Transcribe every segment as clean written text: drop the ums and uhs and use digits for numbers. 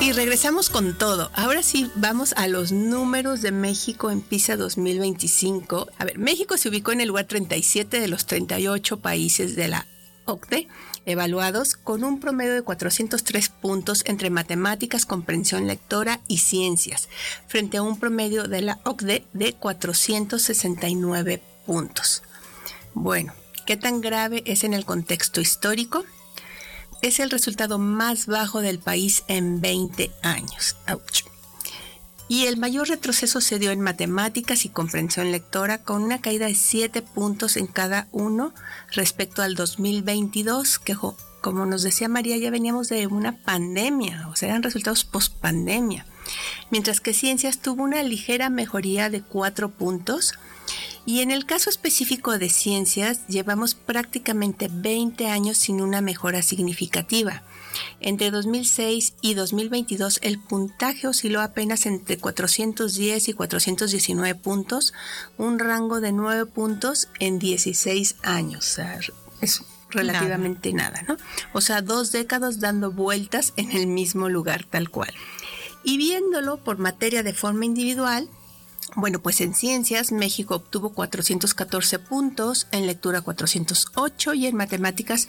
Y regresamos con todo. Ahora sí, vamos a los números de México en PISA 2025. A ver, México se ubicó en el lugar 37 de los 38 países de la OCDE evaluados con un promedio de 403 puntos entre matemáticas, comprensión lectora y ciencias, frente a un promedio de la OCDE de 469 puntos. Bueno, ¿qué tan grave es en el contexto histórico? Es el resultado más bajo del país en 20 años. ¡Auch! Y el mayor retroceso se dio en matemáticas y comprensión lectora, con una caída de 7 puntos en cada uno respecto al 2022, que como nos decía María, ya veníamos de una pandemia, o sea, eran resultados post-pandemia. Mientras que ciencias tuvo una ligera mejoría de 4 puntos. Y en el caso específico de ciencias, llevamos prácticamente 20 años sin una mejora significativa. Entre 2006 y 2022, el puntaje osciló apenas entre 410 y 419 puntos, un rango de 9 puntos en 16 años. O sea, es relativamente nada, ¿no? O sea, 2 décadas dando vueltas en el mismo lugar, tal cual. Y viéndolo por materia de forma individual, bueno, pues en ciencias México obtuvo 414 puntos, en lectura 408 y en matemáticas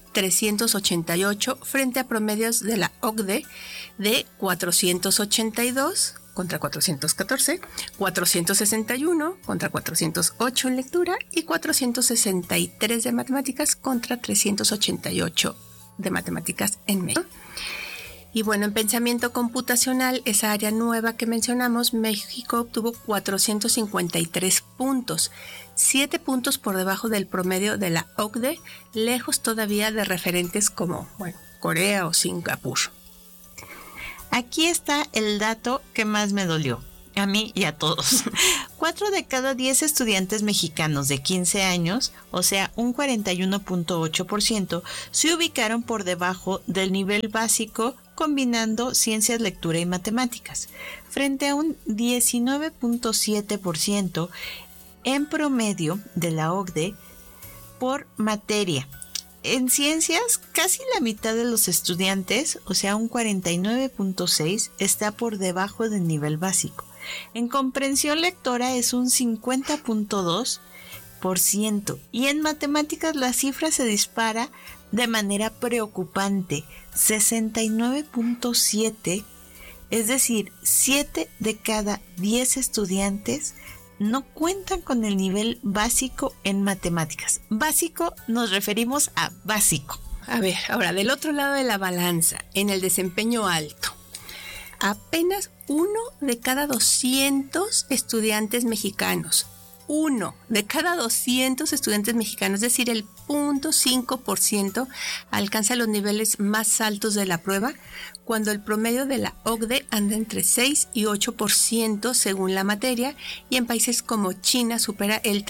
388 frente a promedios de la OCDE de 482 contra 414, 461 contra 408 en lectura y 463 de matemáticas contra 388 de matemáticas en México. Y bueno, en pensamiento computacional, esa área nueva que mencionamos, México obtuvo 453 puntos, 7 puntos por debajo del promedio de la OCDE, lejos todavía de referentes como, bueno, Corea o Singapur. Aquí está el dato que más me dolió, a mí y a todos. 4 de cada 10 estudiantes mexicanos de 15 años, o sea, un 41.8%, se ubicaron por debajo del nivel básico combinando ciencias, lectura y matemáticas, frente a un 19.7% en promedio de la OCDE por materia. En ciencias, casi la mitad de los estudiantes, o sea, un 49.6%, está por debajo del nivel básico. En comprensión lectora es un 50.2% y en matemáticas la cifra se dispara de manera preocupante, 69.7%, es decir, 7 de cada 10 estudiantes no cuentan con el nivel básico en matemáticas. Básico nos referimos a básico. A ver, ahora del otro lado de la balanza, en el desempeño alto, apenas 1 de cada 200 estudiantes mexicanos, 1 de cada 200 estudiantes mexicanos, es decir, el 0.5% alcanza los niveles más altos de la prueba, cuando el promedio de la OCDE anda entre 6 y 8% según la materia, y en países como China supera el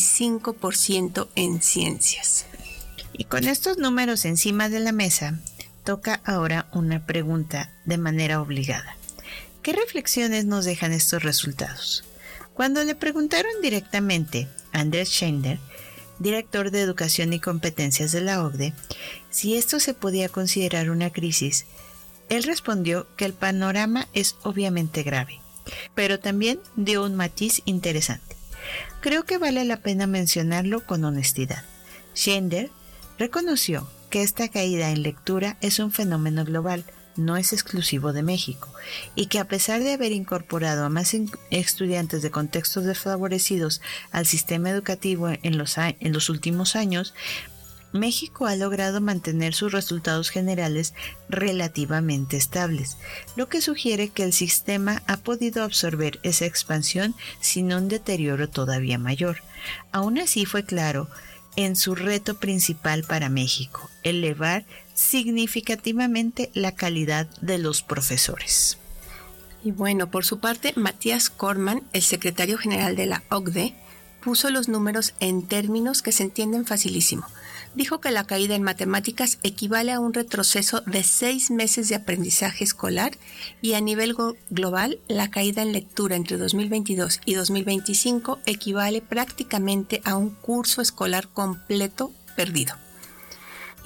35% en ciencias. Y con estos números encima de la mesa, toca ahora una pregunta de manera obligada. ¿Qué reflexiones nos dejan estos resultados? Cuando le preguntaron directamente a Andrés Schneider, director de Educación y Competencias de la OCDE, si esto se podía considerar una crisis, él respondió que el panorama es obviamente grave, pero también dio un matiz interesante. Creo que vale la pena mencionarlo con honestidad. Schneider reconoció que esta caída en lectura es un fenómeno global, no es exclusivo de México, y que a pesar de haber incorporado a más estudiantes de contextos desfavorecidos al sistema educativo en los últimos años, México ha logrado mantener sus resultados generales relativamente estables, lo que sugiere que el sistema ha podido absorber esa expansión sin un deterioro todavía mayor. Aún así fue claro en su reto principal para México, elevar significativamente la calidad de los profesores. Y bueno, por su parte, Matías Corman, el secretario general de la OCDE, puso los números en términos que se entienden facilísimo. Dijo que la caída en matemáticas equivale a un retroceso de 6 meses de aprendizaje escolar y a nivel global la caída en lectura entre 2022 y 2025 equivale prácticamente a un curso escolar completo perdido.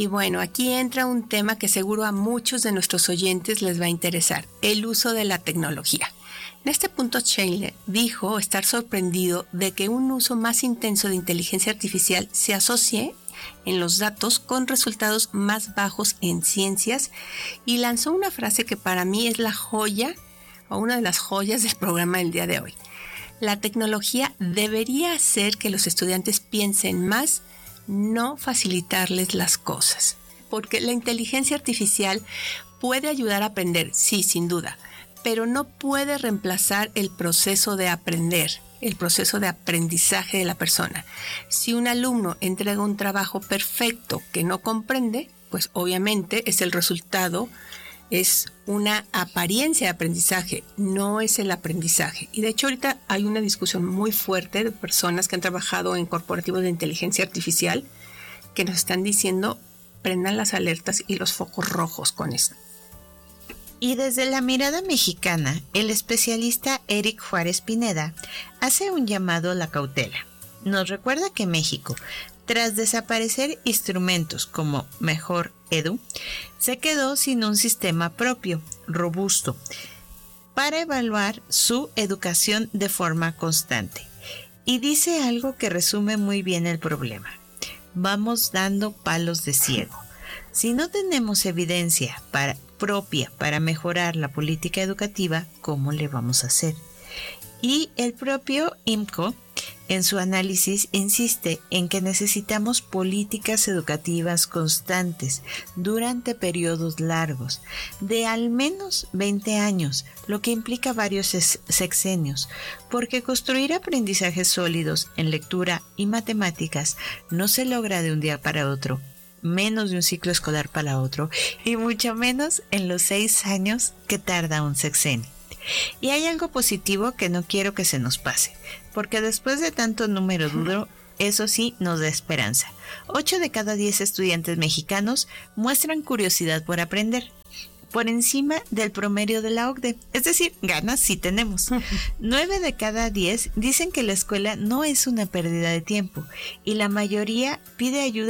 Y bueno, aquí entra un tema que seguro a muchos de nuestros oyentes les va a interesar, el uso de la tecnología. En este punto, Chandler dijo estar sorprendido de que un uso más intenso de inteligencia artificial se asocie en los datos con resultados más bajos en ciencias, y lanzó una frase que para mí es la joya o una de las joyas del programa del día de hoy. La tecnología debería hacer que los estudiantes piensen más, no facilitarles las cosas. Porque la inteligencia artificial puede ayudar a aprender, sí, sin duda, pero no puede reemplazar el proceso de aprender, el proceso de aprendizaje de la persona. Si un alumno entrega un trabajo perfecto que no comprende, pues obviamente es el resultado, es una apariencia de aprendizaje, no es el aprendizaje. Y de hecho ahorita hay una discusión muy fuerte de personas que han trabajado en corporativos de inteligencia artificial que nos están diciendo prendan las alertas y los focos rojos con esto. Y desde la mirada mexicana, el especialista Eric Juárez Pineda hace un llamado a la cautela. Nos recuerda que México, tras desaparecer instrumentos como Mejor Edu, se quedó sin un sistema propio, robusto, para evaluar su educación de forma constante. Y dice algo que resume muy bien el problema. Vamos dando palos de ciego. Si no tenemos evidencia propia para mejorar la política educativa, ¿cómo le vamos a hacer? Y el propio IMCO, en su análisis, insiste en que necesitamos políticas educativas constantes durante periodos largos, de al menos 20 años, lo que implica varios sexenios, porque construir aprendizajes sólidos en lectura y matemáticas no se logra de un día para otro, menos de un ciclo escolar para otro, y mucho menos en los 6 años que tarda un sexenio. Y hay algo positivo que no quiero que se nos pase, porque después de tanto número duro, eso sí nos da esperanza. 8 de cada 10 estudiantes mexicanos muestran curiosidad por aprender, por encima del promedio de la OCDE, es decir, ganas sí tenemos. 9 de cada 10 dicen que la escuela no es una pérdida de tiempo, y la mayoría pide ayuda